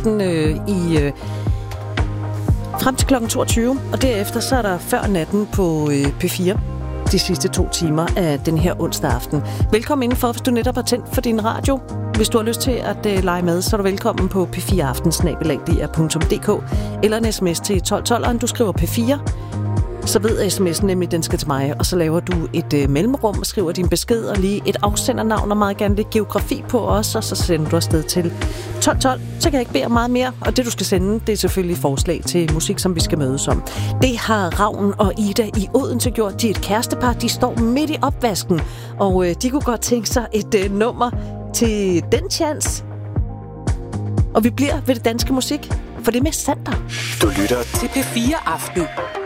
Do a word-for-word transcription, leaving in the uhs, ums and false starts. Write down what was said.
aften øh, i øh, frem til klokken toogtyve, og derefter så er der Før Natten på øh, P fire. De sidste to timer af den her onsdag aften. Velkommen indenfor, hvis du netop har tændt for din radio. Hvis du har lyst til at uh, lege med, så er du velkommen på p fire aften snabel-a d r punktum d k eller en sms til tolv tolv, og du skriver P fire. Så ved sms'en nemlig, den skal til mig, og så laver du et uh, mellemrum og skriver din besked og lige et afsendernavn og meget gerne lidt geografi på os, og så sender du afsted til tolv tolv. Så kan jeg ikke bede om meget mere, og det du skal sende, det er selvfølgelig forslag til musik, som vi skal mødes om. Det har Ravn og Ida i Odense gjort. De er et kærestepar, de står midt i opvasken, og uh, de kunne godt tænke sig et uh, nummer til den chance. Og vi bliver ved det danske musik, for det er med Sander. Du lytter til P fire Aften.